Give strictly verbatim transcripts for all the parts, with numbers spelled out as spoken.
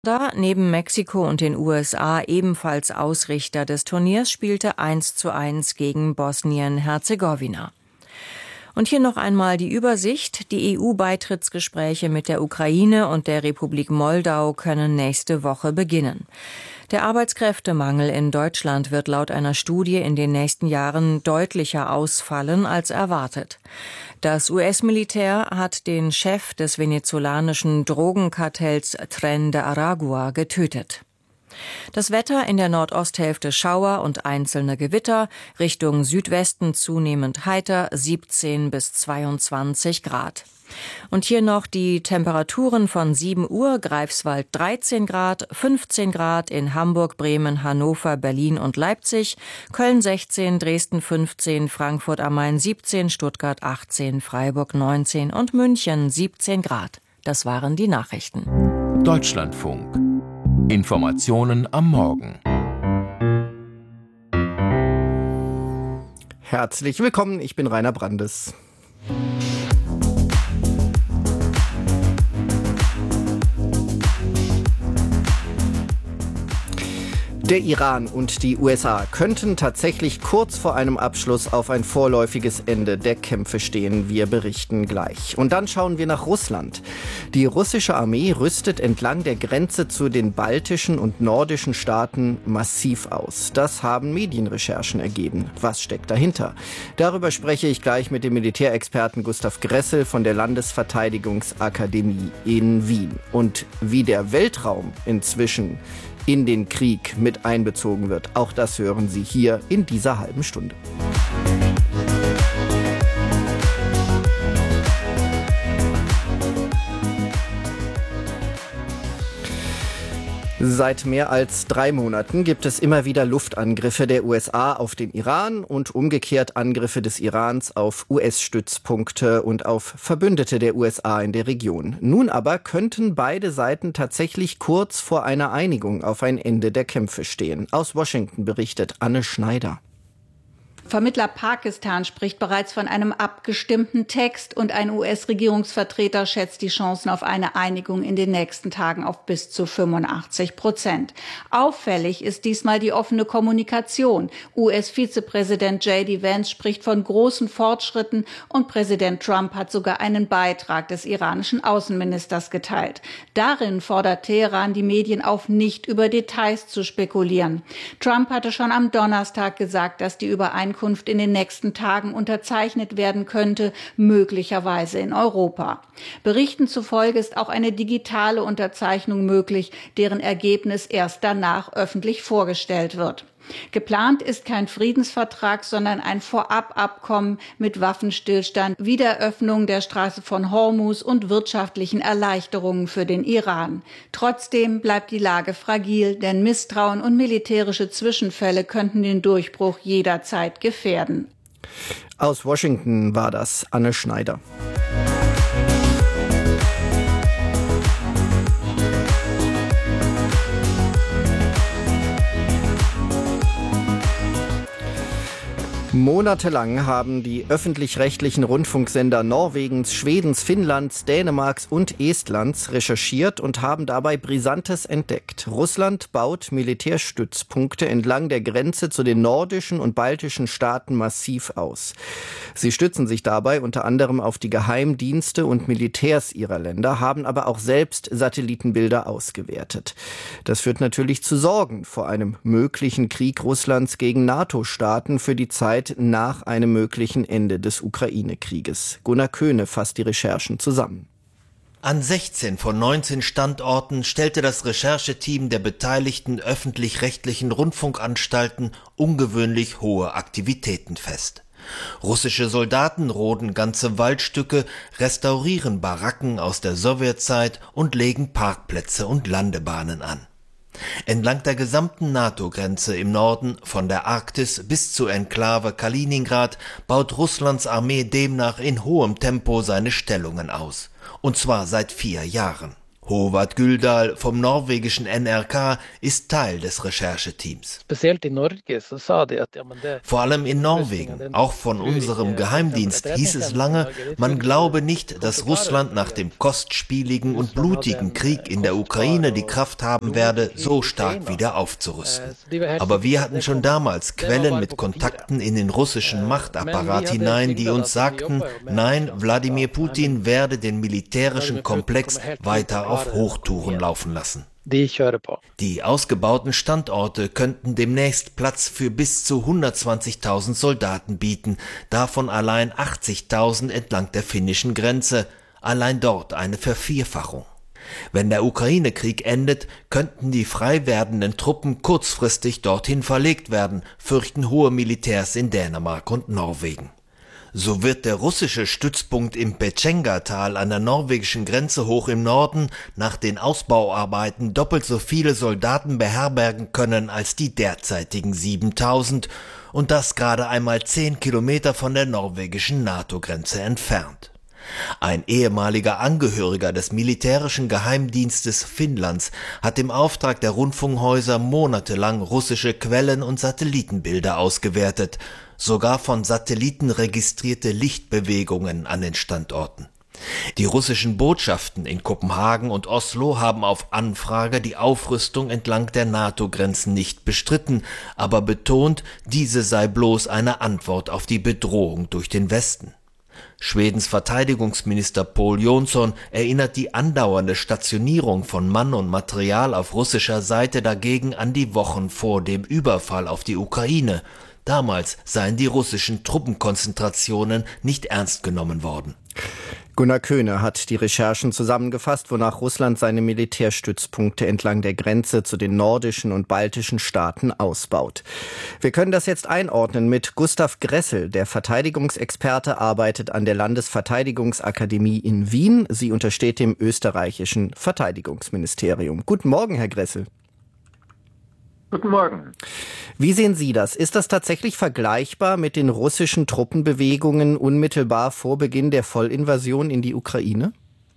Da neben Mexiko und den U S A ebenfalls Ausrichter des Turniers spielte eins zu eins gegen Bosnien-Herzegowina. Und hier noch einmal die Übersicht. Die E U-Beitrittsgespräche mit der Ukraine und der Republik Moldau können nächste Woche beginnen. Der Arbeitskräftemangel in Deutschland wird laut einer Studie in den nächsten Jahren deutlicher ausfallen als erwartet. Das U S-Militär hat den Chef des venezolanischen Drogenkartells Tren de Aragua getötet. Das Wetter: in der Nordosthälfte Schauer und einzelne Gewitter, Richtung Südwesten zunehmend heiter, siebzehn bis zweiundzwanzig Grad. Und hier noch die Temperaturen von sieben Uhr, Greifswald dreizehn Grad, fünfzehn Grad in Hamburg, Bremen, Hannover, Berlin und Leipzig, Köln sechzehn, Dresden fünfzehn, Frankfurt am Main siebzehn, Stuttgart achtzehn, Freiburg neunzehn und München siebzehn Grad. Das waren die Nachrichten. Deutschlandfunk. Informationen am Morgen. Herzlich willkommen, ich bin Rainer Brandes. Der Iran und die U S A könnten tatsächlich kurz vor einem Abschluss auf ein vorläufiges Ende der Kämpfe stehen. Wir berichten gleich. Und dann schauen wir nach Russland. Die russische Armee rüstet entlang der Grenze zu den baltischen und nordischen Staaten massiv aus. Das haben Medienrecherchen ergeben. Was steckt dahinter? Darüber spreche ich gleich mit dem Militärexperten Gustav Gressel von der Landesverteidigungsakademie in Wien. Und wie der Weltraum inzwischen in den Krieg mit einbezogen wird. Auch das hören Sie hier in dieser halben Stunde. Seit mehr als drei Monaten gibt es immer wieder Luftangriffe der U S A auf den Iran und umgekehrt Angriffe des Irans auf U S-Stützpunkte und auf Verbündete der U S A in der Region. Nun aber könnten beide Seiten tatsächlich kurz vor einer Einigung auf ein Ende der Kämpfe stehen. Aus Washington berichtet Anne Schneider. Vermittler Pakistan spricht bereits von einem abgestimmten Text und ein U S-Regierungsvertreter schätzt die Chancen auf eine Einigung in den nächsten Tagen auf bis zu fünfundachtzig Prozent. Auffällig ist diesmal die offene Kommunikation. U S-Vizepräsident J D Vance spricht von großen Fortschritten und Präsident Trump hat sogar einen Beitrag des iranischen Außenministers geteilt. Darin fordert Teheran die Medien auf, nicht über Details zu spekulieren. Trump hatte schon am Donnerstag gesagt, dass die Übereinkunft in den nächsten Tagen unterzeichnet werden könnte, möglicherweise in Europa. Berichten zufolge ist auch eine digitale Unterzeichnung möglich, deren Ergebnis erst danach öffentlich vorgestellt wird. Geplant ist kein Friedensvertrag, sondern ein Vorababkommen mit Waffenstillstand, Wiederöffnung der Straße von Hormuz und wirtschaftlichen Erleichterungen für den Iran. Trotzdem bleibt die Lage fragil, denn Misstrauen und militärische Zwischenfälle könnten den Durchbruch jederzeit gefährden. Aus Washington war das Anne Schneider. Monatelang haben die öffentlich-rechtlichen Rundfunksender Norwegens, Schwedens, Finnlands, Dänemarks und Estlands recherchiert und haben dabei Brisantes entdeckt. Russland baut Militärstützpunkte entlang der Grenze zu den nordischen und baltischen Staaten massiv aus. Sie stützen sich dabei unter anderem auf die Geheimdienste und Militärs ihrer Länder, haben aber auch selbst Satellitenbilder ausgewertet. Das führt natürlich zu Sorgen vor einem möglichen Krieg Russlands gegen NATO-Staaten für die Zeit nach einem möglichen Ende des Ukraine-Krieges. Gunnar Köhne fasst die Recherchen zusammen. An sechzehn von neunzehn Standorten stellte das Rechercheteam der beteiligten öffentlich-rechtlichen Rundfunkanstalten ungewöhnlich hohe Aktivitäten fest. Russische Soldaten roden ganze Waldstücke, restaurieren Baracken aus der Sowjetzeit und legen Parkplätze und Landebahnen an. Entlang der gesamten NATO-Grenze im Norden, von der Arktis bis zur Enklave Kaliningrad, baut Russlands Armee demnach in hohem Tempo seine Stellungen aus. Und zwar seit vier Jahren. Håvard Gyldal vom norwegischen N R K ist Teil des Rechercheteams. Vor allem in Norwegen, auch von unserem Geheimdienst, hieß es lange, man glaube nicht, dass Russland nach dem kostspieligen und blutigen Krieg in der Ukraine die Kraft haben werde, so stark wieder aufzurüsten. Aber wir hatten schon damals Quellen mit Kontakten in den russischen Machtapparat hinein, die uns sagten, nein, Wladimir Putin werde den militärischen Komplex weiter auf Hochtouren laufen lassen. Die ausgebauten Standorte könnten demnächst Platz für bis zu hundertzwanzigtausend Soldaten bieten, davon allein achtzigtausend entlang der finnischen Grenze, allein dort eine Vervierfachung. Wenn der Ukraine-Krieg endet, könnten die frei werdenden Truppen kurzfristig dorthin verlegt werden, fürchten hohe Militärs in Dänemark und Norwegen. So wird der russische Stützpunkt im Petschenga-Tal an der norwegischen Grenze hoch im Norden nach den Ausbauarbeiten doppelt so viele Soldaten beherbergen können als die derzeitigen siebentausend und das gerade einmal zehn Kilometer von der norwegischen NATO-Grenze entfernt. Ein ehemaliger Angehöriger des militärischen Geheimdienstes Finnlands hat im Auftrag der Rundfunkhäuser monatelang russische Quellen und Satellitenbilder ausgewertet, sogar von Satelliten registrierte Lichtbewegungen an den Standorten. Die russischen Botschaften in Kopenhagen und Oslo haben auf Anfrage die Aufrüstung entlang der NATO-Grenzen nicht bestritten, aber betont, diese sei bloß eine Antwort auf die Bedrohung durch den Westen. Schwedens Verteidigungsminister Pål Jonson erinnert die andauernde Stationierung von Mann und Material auf russischer Seite dagegen an die Wochen vor dem Überfall auf die Ukraine. Damals seien die russischen Truppenkonzentrationen nicht ernst genommen worden. Gunnar Köhne hat die Recherchen zusammengefasst, wonach Russland seine Militärstützpunkte entlang der Grenze zu den nordischen und baltischen Staaten ausbaut. Wir können das jetzt einordnen mit Gustav Gressel. Der Verteidigungsexperte arbeitet an der Landesverteidigungsakademie in Wien. Sie untersteht dem österreichischen Verteidigungsministerium. Guten Morgen, Herr Gressel. Guten Morgen. Wie sehen Sie das? Ist das tatsächlich vergleichbar mit den russischen Truppenbewegungen unmittelbar vor Beginn der Vollinvasion in die Ukraine?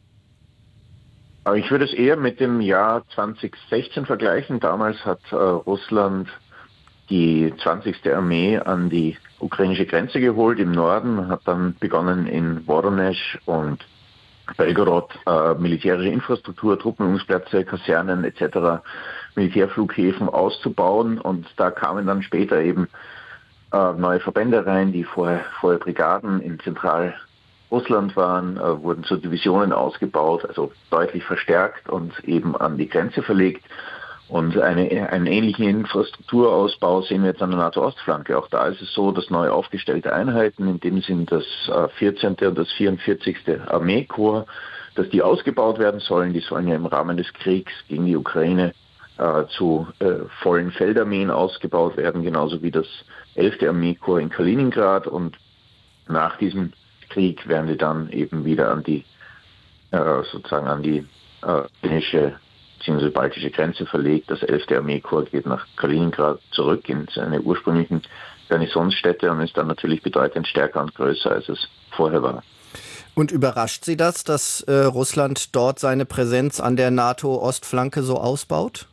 Ich würde es eher mit dem Jahr zweitausendsechzehn vergleichen. Damals hat äh, Russland die zwanzigste Armee an die ukrainische Grenze geholt im Norden, hat dann begonnen in Voronezh und Belgorod äh, militärische Infrastruktur, Truppenübungsplätze, Kasernen et cetera, Militärflughäfen auszubauen, und da kamen dann später eben äh, neue Verbände rein, die vorher, vorher Brigaden in Zentralrussland waren, äh, wurden zu Divisionen ausgebaut, also deutlich verstärkt und eben an die Grenze verlegt. Und eine, einen ähnlichen Infrastrukturausbau sehen wir jetzt an der NATO-Ostflanke. Auch da ist es so, dass neu aufgestellte Einheiten, in dem sind das äh, vierzehnte und das vierundvierzigste Armeekorps, dass die ausgebaut werden sollen. Die sollen ja im Rahmen des Kriegs gegen die Ukraine äh, zu äh, vollen Feldarmeen ausgebaut werden, genauso wie das elfte Armeekorps in Kaliningrad. Und nach diesem Krieg werden die dann eben wieder an die äh, sozusagen an die finnische äh, bzw. baltische Grenze verlegt. Das elfte Armeekorps geht nach Kaliningrad zurück in seine ursprünglichen Garnisonsstädte und ist dann natürlich bedeutend stärker und größer, als es vorher war. Und überrascht Sie das, dass äh, Russland dort seine Präsenz an der NATO-Ostflanke so ausbaut?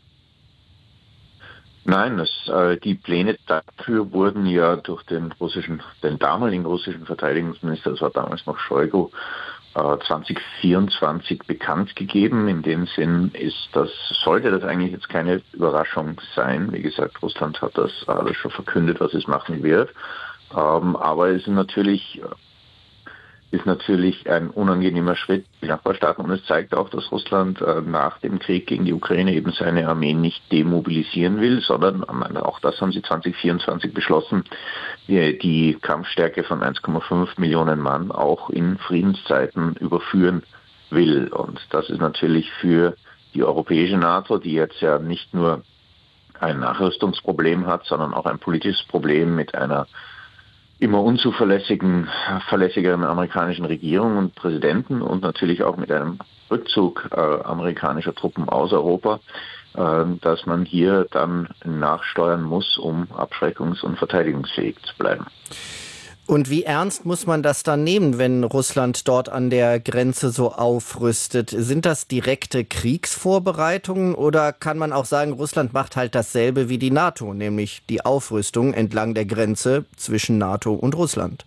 Nein, das, äh, die Pläne dafür wurden ja durch den russischen, den damaligen russischen Verteidigungsminister, das war damals noch Shoigu, äh, zwanzig vierundzwanzig bekannt gegeben. In dem Sinn ist das, sollte das eigentlich jetzt keine Überraschung sein. Wie gesagt, Russland hat das alles schon verkündet, was es machen wird. Ähm, aber es ist natürlich ist natürlich ein unangenehmer Schritt für die Nachbarstaaten, und es zeigt auch, dass Russland äh, nach dem Krieg gegen die Ukraine eben seine Armee nicht demobilisieren will, sondern äh, auch das haben sie zwanzig vierundzwanzig beschlossen, die, die Kampfstärke von eins Komma fünf Millionen Mann auch in Friedenszeiten überführen will. Und das ist natürlich für die europäische NATO, die jetzt ja nicht nur ein Nachrüstungsproblem hat, sondern auch ein politisches Problem mit einer immer unzuverlässigen, verlässigeren amerikanischen Regierung und Präsidenten und natürlich auch mit einem Rückzug äh, amerikanischer Truppen aus Europa, äh, dass man hier dann nachsteuern muss, um abschreckungs- und verteidigungsfähig zu bleiben. Und wie ernst muss man das dann nehmen, wenn Russland dort an der Grenze so aufrüstet? Sind das direkte Kriegsvorbereitungen oder kann man auch sagen, Russland macht halt dasselbe wie die NATO, nämlich die Aufrüstung entlang der Grenze zwischen NATO und Russland?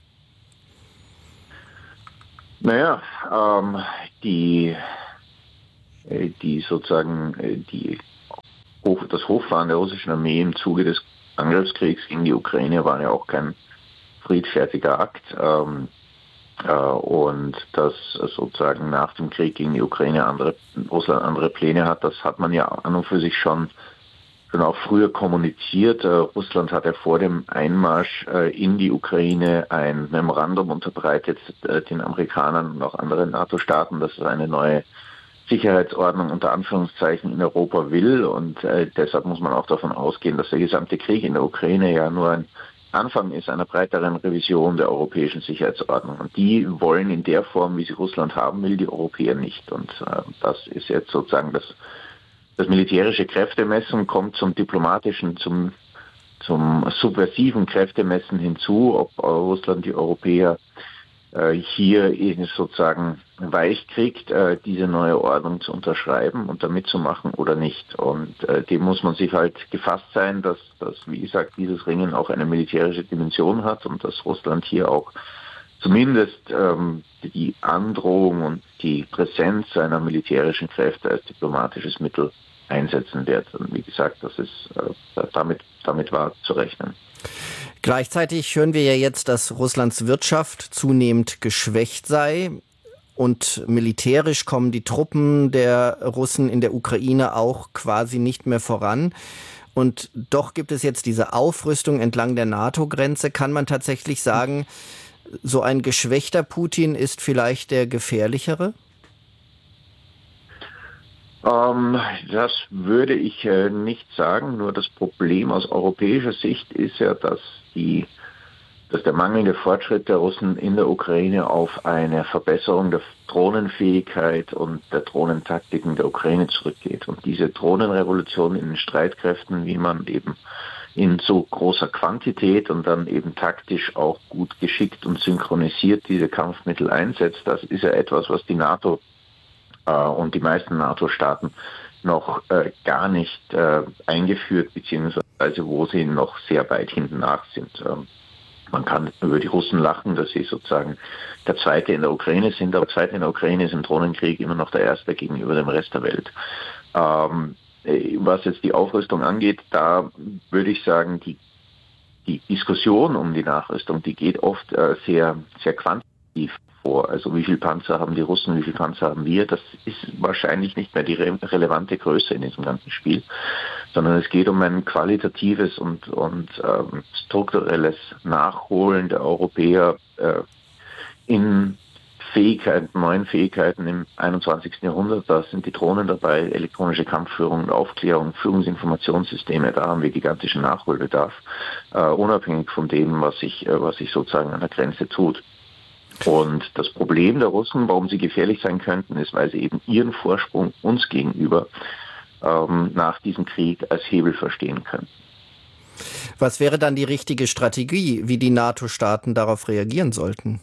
Naja, ähm, die, die sozusagen die, das Hochfahren der russischen Armee im Zuge des Angriffskriegs gegen die Ukraine war ja auch kein friedfertiger Akt. Ähm, äh, und dass sozusagen nach dem Krieg gegen die Ukraine andere, Russland andere Pläne hat, das hat man ja an und für sich schon, schon auch früher kommuniziert. Äh, Russland hat ja vor dem Einmarsch äh, in die Ukraine ein Memorandum unterbreitet, äh, den Amerikanern und auch anderen NATO-Staaten, dass es eine neue Sicherheitsordnung unter Anführungszeichen in Europa will. Und äh, deshalb muss man auch davon ausgehen, dass der gesamte Krieg in der Ukraine ja nur ein Anfang ist einer breiteren Revision der europäischen Sicherheitsordnung. Und die wollen in der Form, wie sie Russland haben will, die Europäer nicht. Und äh, das ist jetzt sozusagen das, das militärische Kräftemessen, kommt zum diplomatischen, zum, zum subversiven Kräftemessen hinzu, ob äh, Russland die Europäer äh, hier sozusagen weich kriegt, äh, diese neue Ordnung zu unterschreiben und da mitzumachen oder nicht. Und äh, dem muss man sich halt gefasst sein, dass, dass, wie gesagt, dieses Ringen auch eine militärische Dimension hat und dass Russland hier auch zumindest ähm, die Androhung und die Präsenz seiner militärischen Kräfte als diplomatisches Mittel einsetzen wird. Und wie gesagt, das ist äh, damit, damit war zu rechnen. Gleichzeitig hören wir ja jetzt, dass Russlands Wirtschaft zunehmend geschwächt sei. Und militärisch kommen die Truppen der Russen in der Ukraine auch quasi nicht mehr voran. Und doch gibt es jetzt diese Aufrüstung entlang der NATO-Grenze. Kann man tatsächlich sagen, so ein geschwächter Putin ist vielleicht der gefährlichere? Ähm, das würde ich äh, nicht sagen. Nur das Problem aus europäischer Sicht ist ja, dass die dass der mangelnde Fortschritt der Russen in der Ukraine auf eine Verbesserung der Drohnenfähigkeit und der Drohnentaktiken der Ukraine zurückgeht. Und diese Drohnenrevolution in den Streitkräften, wie man eben in so großer Quantität und dann eben taktisch auch gut geschickt und synchronisiert diese Kampfmittel einsetzt, das ist ja etwas, was die NATO äh, und die meisten NATO-Staaten noch äh, gar nicht äh, eingeführt, beziehungsweise wo sie noch sehr weit hinten nach sind. Ähm, Man kann über die Russen lachen, dass sie sozusagen der Zweite in der Ukraine sind, aber der Zweite in der Ukraine ist im Drohnenkrieg immer noch der Erste gegenüber dem Rest der Welt. Ähm, was jetzt die Aufrüstung angeht, da würde ich sagen, die, die Diskussion um die Nachrüstung, die geht oft äh, sehr, sehr quantitativ vor. Also wie viel Panzer haben die Russen, wie viel Panzer haben wir? Das ist wahrscheinlich nicht mehr die re- relevante Größe in diesem ganzen Spiel, sondern es geht um ein qualitatives und, und ähm, strukturelles Nachholen der Europäer äh, in Fähigkeiten, neuen Fähigkeiten im einundzwanzigsten Jahrhundert. Da sind die Drohnen dabei, elektronische Kampfführung, Aufklärung, Führungsinformationssysteme. Da haben wir gigantischen Nachholbedarf, äh, unabhängig von dem, was sich, äh, was sich sozusagen an der Grenze tut. Und das Problem der Russen, warum sie gefährlich sein könnten, ist, weil sie eben ihren Vorsprung uns gegenüber ähm, nach diesem Krieg als Hebel verstehen können. Was wäre dann die richtige Strategie, wie die NATO-Staaten darauf reagieren sollten?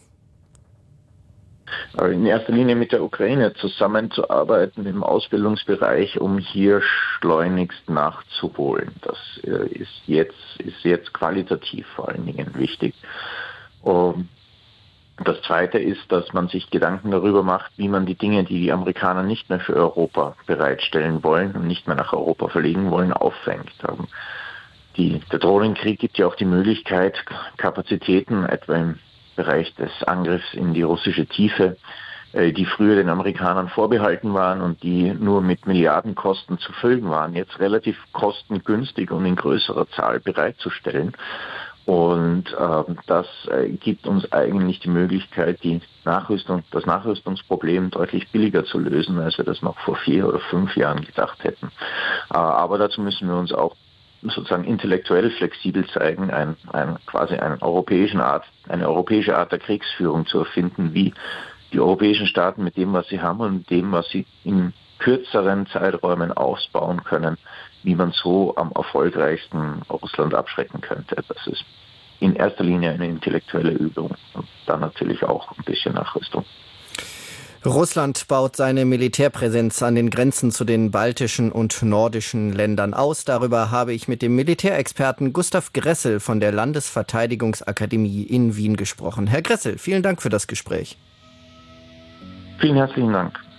In erster Linie mit der Ukraine zusammenzuarbeiten im Ausbildungsbereich, um hier schleunigst nachzuholen. Das ist jetzt, ist jetzt qualitativ vor allen Dingen wichtig. Um, Das Zweite ist, dass man sich Gedanken darüber macht, wie man die Dinge, die die Amerikaner nicht mehr für Europa bereitstellen wollen und nicht mehr nach Europa verlegen wollen, auffängt. Die, der Drohnenkrieg gibt ja auch die Möglichkeit, Kapazitäten, etwa im Bereich des Angriffs in die russische Tiefe, die früher den Amerikanern vorbehalten waren und die nur mit Milliardenkosten zu füllen waren, jetzt relativ kostengünstig und in größerer Zahl bereitzustellen. Und äh, das äh, gibt uns eigentlich die Möglichkeit, die Nachrüstung, das Nachrüstungsproblem deutlich billiger zu lösen, als wir das noch vor vier oder fünf Jahren gedacht hätten. Äh, aber dazu müssen wir uns auch sozusagen intellektuell flexibel zeigen, ein, ein, quasi eine europäische Art, eine europäische Art der Kriegsführung zu erfinden, wie die europäischen Staaten mit dem, was sie haben und dem, was sie in kürzeren Zeiträumen ausbauen können, wie man so am erfolgreichsten Russland abschrecken könnte. Das ist in erster Linie eine intellektuelle Übung und dann natürlich auch ein bisschen Nachrüstung. Russland baut seine Militärpräsenz an den Grenzen zu den baltischen und nordischen Ländern aus. Darüber habe ich mit dem Militärexperten Gustav Gressel von der Landesverteidigungsakademie in Wien gesprochen. Herr Gressel, vielen Dank für das Gespräch. Vielen herzlichen Dank.